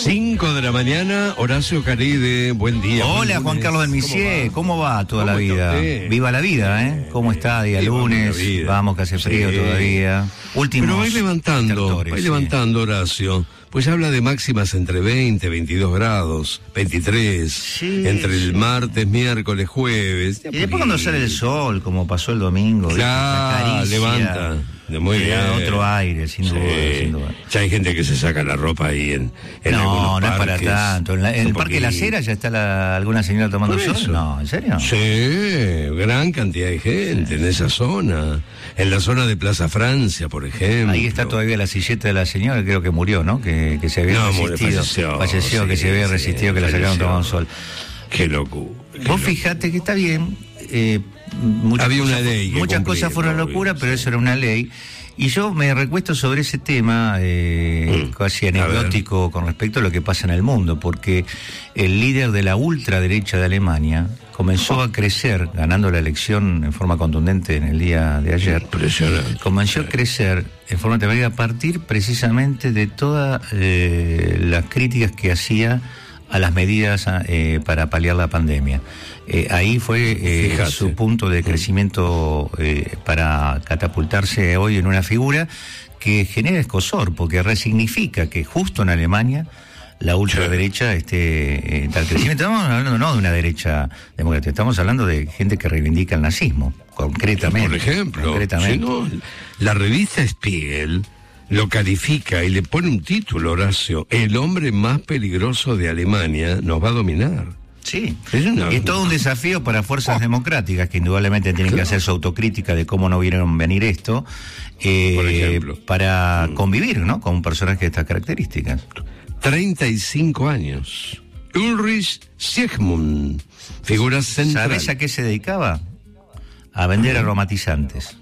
5 de la mañana, Horacio Caride, buen día. Hola, Juan Carlos del Misier, ¿cómo va toda la vida? Viva la vida, ¿eh? ¿Cómo está? Día lunes, vamos que hace frío todavía. Últimos. Pero va levantando, Horacio. Pues habla de máximas entre 20, 22 grados, 23, entre el martes, miércoles, jueves. Y después cuando sale el sol, como pasó el domingo. Claro, levanta. Muy bien. Otro aire, sin duda. Ya hay gente que se saca la ropa ahí en algunos parques. No es para tanto. En el Parque de la Cera ya está alguna señora tomando sol. No, ¿en serio? Sí, gran cantidad de gente en esa zona. En la zona de Plaza Francia, por ejemplo. Ahí está todavía la silleta de la señora, creo que murió, ¿no? Que se había resistido. Falleció, que se había resistido, que la sacaron tomando sol. Qué locura. Vos fijate que está bien. Había una ley. Muchas cosas fueron locura, pero eso era una ley. Y yo me recuesto sobre ese tema casi anecdótico con respecto a lo que pasa en el mundo, porque el líder de la ultraderecha de Alemania comenzó a crecer, ganando la elección en forma contundente en el día de ayer. Impresionante. Comenzó a crecer en forma temática a partir precisamente de todas las críticas que hacía a las medidas para paliar la pandemia. Ahí fue su punto de crecimiento para catapultarse hoy en una figura que genera escozor, porque resignifica que justo en Alemania la ultraderecha esté en tal crecimiento. Estamos hablando no de una derecha democrática, estamos hablando de gente que reivindica el nazismo, concretamente. Por ejemplo, la revista Spiegel lo califica y le pone un título, Horacio: el hombre más peligroso de Alemania nos va a dominar. Sí, es todo un desafío para fuerzas democráticas que indudablemente tienen que hacer su autocrítica de cómo no vieron venir esto, por ejemplo, para convivir, ¿no?, con un personaje de estas características. 35 años. Ulrich Siegmund, figura central. ¿Sabes a qué se dedicaba? A vender aromatizantes.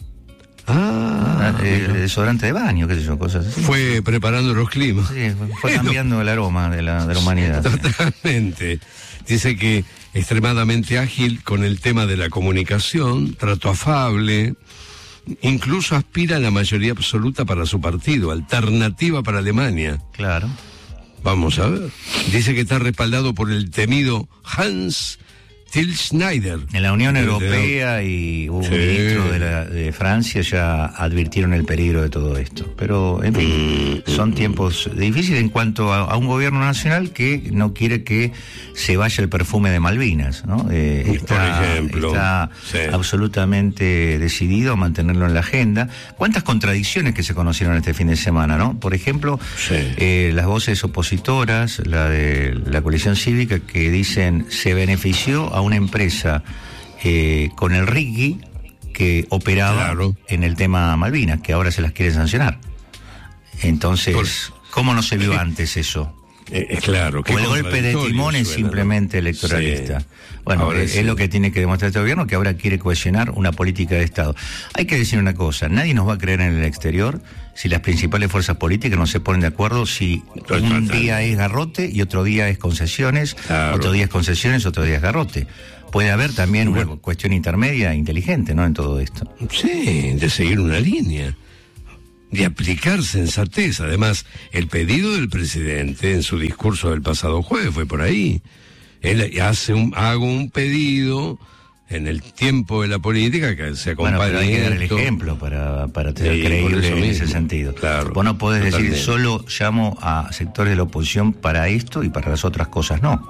Desodorante de baño, qué sé yo, cosas así. Fue preparando los climas. Sí, fue cambiando el aroma de la humanidad. Totalmente. Dice que extremadamente ágil con el tema de la comunicación, trato afable, incluso aspira a la mayoría absoluta para su partido, Alternativa para Alemania. Claro. Vamos a ver. Dice que está respaldado por el temido Hans Till Schneider. En la Unión Europea y un ministro de Francia ya advirtieron el peligro de todo esto. Pero, en fin, son tiempos difíciles en cuanto a un gobierno nacional que no quiere que se vaya el perfume de Malvinas, ¿no? Por ejemplo. Está absolutamente decidido a mantenerlo en la agenda. ¿Cuántas contradicciones que se conocieron este fin de semana, no? Por ejemplo, las voces opositoras, la de la coalición cívica, que dicen se benefició a una empresa con el RIGI que operaba en el tema Malvinas, que ahora se las quiere sancionar. Entonces, ¿cómo no se vio antes eso? Claro. O el golpe de timón es simplemente electoralista. Bueno, es lo que tiene que demostrar este gobierno, que ahora quiere cohesionar una política de Estado. Hay que decir una cosa: nadie nos va a creer en el exterior si las principales fuerzas políticas no se ponen de acuerdo, si un día es garrote y otro día es concesiones, otro día es concesiones, otro día es garrote. Puede haber también una cuestión intermedia inteligente, ¿no?, en todo esto. Sí, de seguir una línea, de aplicar sensatez. Además, el pedido del presidente en su discurso del pasado jueves fue por ahí. Él hago un pedido en el tiempo de la política que se acompañe. Bueno, pero hay que dar el ejemplo para ser creíble en ese sentido. Claro, vos no podés decir solo llamo a sectores de la oposición para esto y para las otras cosas no.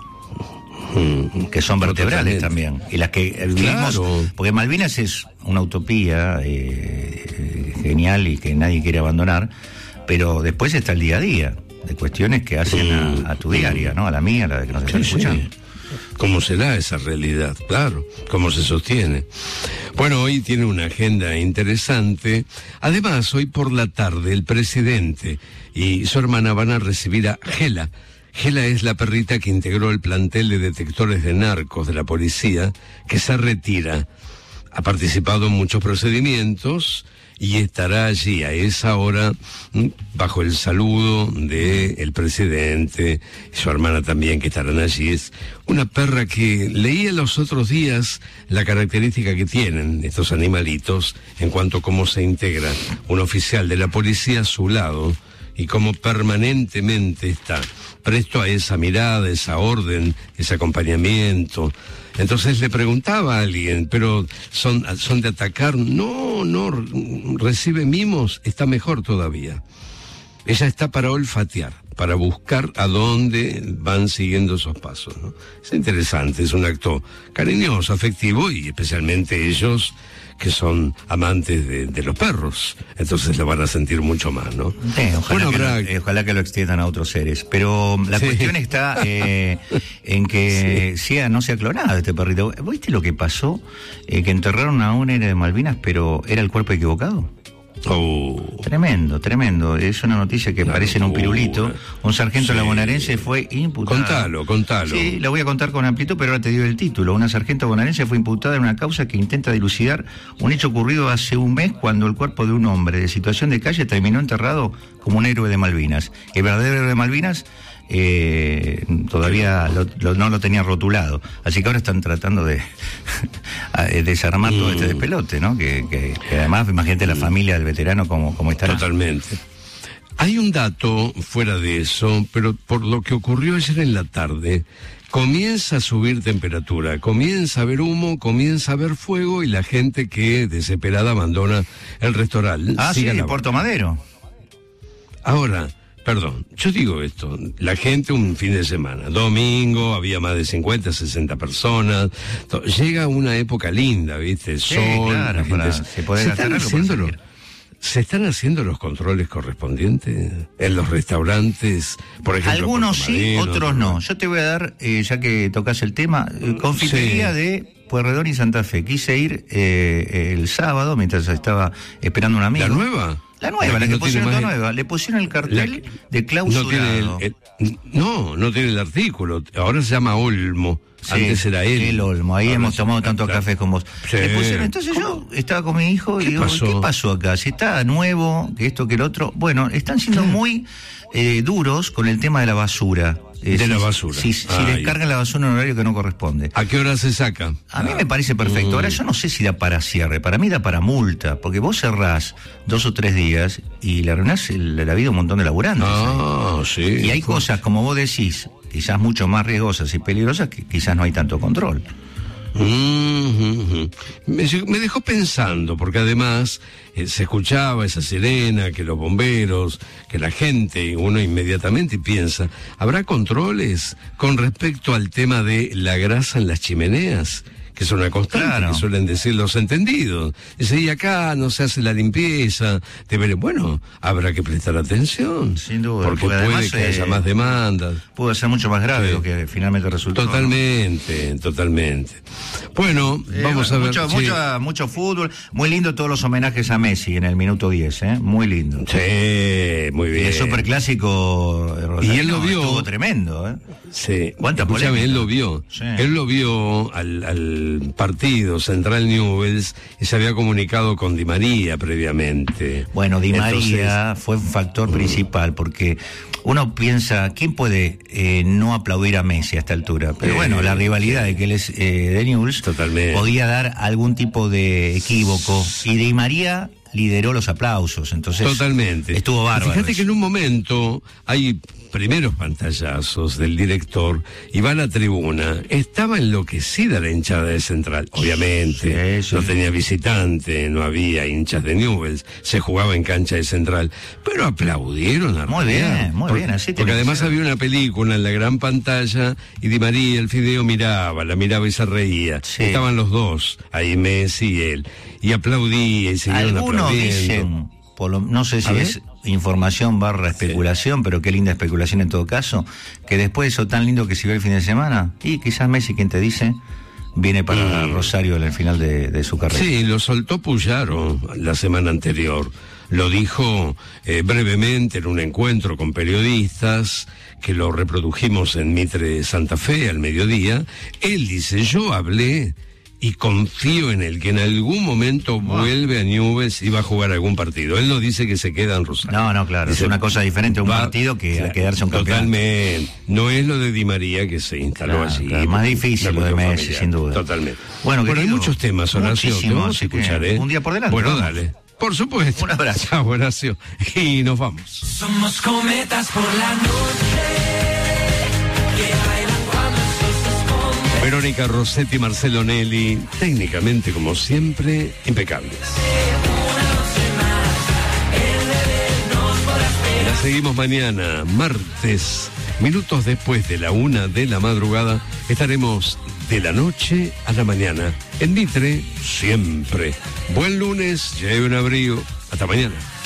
Que son vertebrales también. Y las que vivimos, porque Malvinas es una utopía genial y que nadie quiere abandonar, pero después está el día a día de cuestiones que hacen a tu diaria, ¿no? A la mía, a la de que nos están escuchando. ¿Cómo será esa realidad? Claro, ¿cómo se sostiene? Bueno, hoy tiene una agenda interesante. Además, hoy por la tarde el presidente y su hermana van a recibir a Gela. Gela es la perrita que integró el plantel de detectores de narcos de la policía, que se retira. Ha participado en muchos procedimientos y estará allí a esa hora bajo el saludo del presidente y su hermana también, que estarán allí. Es una perra que leía los otros días la característica que tienen estos animalitos en cuanto a cómo se integra un oficial de la policía a su lado y cómo permanentemente está presto a esa mirada, esa orden, ese acompañamiento. Entonces le preguntaba a alguien, pero ¿son de atacar? No, recibe mimos, está mejor todavía. Ella está para olfatear, para buscar a dónde van siguiendo esos pasos, ¿no? Es interesante, es un acto cariñoso, afectivo, y especialmente ellos que son amantes de los perros, entonces lo van a sentir mucho más, ¿no? Ojalá que lo extiendan a otros seres, pero la cuestión está en que no sea clonado este perrito. ¿Viste lo que pasó? Que enterraron a un héroe de Malvinas, pero era el cuerpo equivocado. Tremendo. Es una noticia que aparece en un pirulito. Un sargento de la bonaerense fue imputado. Contalo. Sí, la voy a contar con amplitud, pero ahora te digo el título. Una sargento bonaerense fue imputada en una causa que intenta dilucidar un hecho ocurrido hace un mes, cuando el cuerpo de un hombre de situación de calle terminó enterrado como un héroe de Malvinas. El verdadero héroe de Malvinas todavía no lo tenía rotulado, así que ahora están tratando de desarmar todo este despelote, ¿no? Que además, imagínate la familia del veterano como estará. Totalmente. Hay un dato fuera de eso, pero por lo que ocurrió ayer en la tarde, comienza a subir temperatura, comienza a haber humo, comienza a haber fuego, y la gente que desesperada abandona el restaurante. Puerto Madero. Ahora, perdón, yo digo esto, la gente un fin de semana, domingo, había más de 50, 60 personas, llega una época linda, ¿viste? Sol, claro, ¿Se están haciendo los controles correspondientes en los restaurantes, por ejemplo? Algunos sí, otros no. Yo te voy a dar, ya que tocas el tema, confitería de Pueyrredón y Santa Fe. Quise ir el sábado, mientras estaba esperando un amigo. ¿La nueva? La nueva, la que pusieron la nueva. Le pusieron el cartel de clausurado. No tiene el artículo. Ahora se llama Olmo. Sí, antes era él. El Olmo. Ahí hemos tomado tanto café con vos. Sí. Le pusieron, entonces yo estaba con mi hijo y digo, ¿qué pasó acá? Si está nuevo, que esto, que el otro. Bueno, están siendo muy duros con el tema de la basura. La basura. Si descargan la basura en un horario que no corresponde. ¿A qué hora se saca? A mí me parece perfecto. Ahora, yo no sé si da para cierre. Para mí da para multa. Porque vos cerrás 2 o 3 días y le arruinás la vida a un montón de laburantes. Sí. Y hay cosas, como vos decís, quizás mucho más riesgosas y peligrosas, que quizás no hay tanto control. Me dejó pensando, porque además se escuchaba esa sirena, que los bomberos, que la gente, y uno inmediatamente piensa, ¿habrá controles con respecto al tema de la grasa en las chimeneas? Que es una constante, claro, que suelen decir los entendidos. Dice, y acá no se hace la limpieza. Bueno, habrá que prestar atención. Sin duda. Porque puede que haya más demandas. Puede ser mucho más grave lo que finalmente resultó. Totalmente. Bueno, vamos a ver. Mucho fútbol. Muy lindo todos los homenajes a Messi en el minuto 10, Muy lindo. Sí, muy bien. Y el superclásico Rosarino, y él lo vio. Estuvo tremendo, Sí. ¿Cuánta polémica? Él lo vio. Sí. Él lo vio al partido Central Newell's, y se había comunicado con Di María previamente. Bueno, Di María fue un factor principal, porque uno piensa, ¿quién puede no aplaudir a Messi a esta altura? Pero bueno, la rivalidad de que él es de Newell's podía dar algún tipo de equívoco, y Di María lideró los aplausos, entonces totalmente estuvo bárbaro. Fíjate que en un momento hay primeros pantallazos del director y va a la tribuna. Estaba enloquecida la hinchada de Central, obviamente. Sí. No tenía visitante, no había hinchas de Newell's, se jugaba en cancha de Central, pero aplaudieron a muy bien, así. Porque además había una película en la gran pantalla y Di María, el Fideo, la miraba y se reía. Sí. Estaban los dos, ahí Messi y él, y aplaudía y siguieron aplaudiendo. Dicen, no sé si es información / especulación, pero qué linda especulación en todo caso, que después de eso tan lindo que se vio el fin de semana, y quizás Messi, quien te dice, viene para Rosario en el final de su carrera. Sí, lo soltó Puyaro la semana anterior. Lo dijo brevemente en un encuentro con periodistas, que lo reprodujimos en Mitre Santa Fe al mediodía. Él dice, yo hablé y confío en él, que en algún momento vuelve a Newell's y va a jugar algún partido. Él no dice que se queda en Rosario. No, claro, dice, es una cosa diferente a un partido que a quedarse un campeonato. Totalmente. No es lo de Di María, que se instaló allí. Claro, más difícil lo de Messi, familiar, sin duda. Totalmente. Bueno, hay muchos temas, Horacio, te vamos a escuchar, un día por delante. Bueno, dale. Por supuesto. Un abrazo. Chao, Horacio. Y nos vamos. Somos cometas por la noche. Verónica Rossetti, Marcelo Nelly, técnicamente, como siempre, impecables. La seguimos mañana, martes, minutos después de la 1 de la madrugada, estaremos de la noche a la mañana. En Mitre, siempre. Buen lunes, lleve un abrigo. Hasta mañana.